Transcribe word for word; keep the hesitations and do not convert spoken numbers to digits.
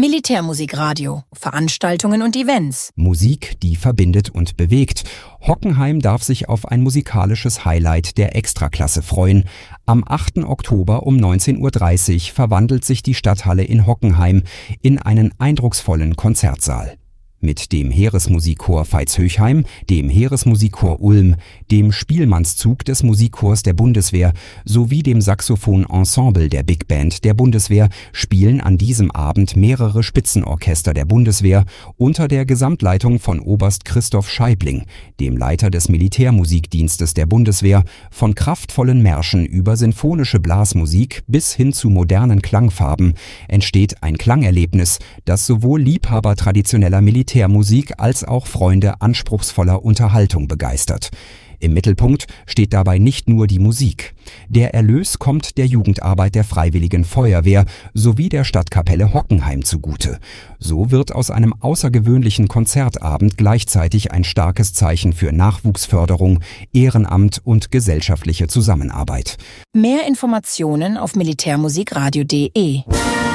Militärmusikradio, Veranstaltungen und Events. Musik, die verbindet und bewegt. Hockenheim darf sich auf ein musikalisches Highlight der Extraklasse freuen. Am achten Oktober um neunzehn Uhr dreißig verwandelt sich die Stadthalle in Hockenheim in einen eindrucksvollen Konzertsaal. Mit dem Heeresmusikchor Veitshöchheim, dem Heeresmusikchor Ulm, dem Spielmannszug des Musikchors der Bundeswehr sowie dem Saxophon-Ensemble der Big Band der Bundeswehr spielen an diesem Abend mehrere Spitzenorchester der Bundeswehr unter der Gesamtleitung von Oberst Christoph Scheibling, dem Leiter des Militärmusikdienstes der Bundeswehr. Von kraftvollen Märschen über sinfonische Blasmusik bis hin zu modernen Klangfarben entsteht ein Klangerlebnis, das sowohl Liebhaber traditioneller Militärmusik Militärmusik als auch Freunde anspruchsvoller Unterhaltung begeistert. Im Mittelpunkt steht dabei nicht nur die Musik. Der Erlös kommt der Jugendarbeit der Freiwilligen Feuerwehr sowie der Stadtkapelle Hockenheim zugute. So wird aus einem außergewöhnlichen Konzertabend gleichzeitig ein starkes Zeichen für Nachwuchsförderung, Ehrenamt und gesellschaftliche Zusammenarbeit. Mehr Informationen auf militärmusikradio punkt de.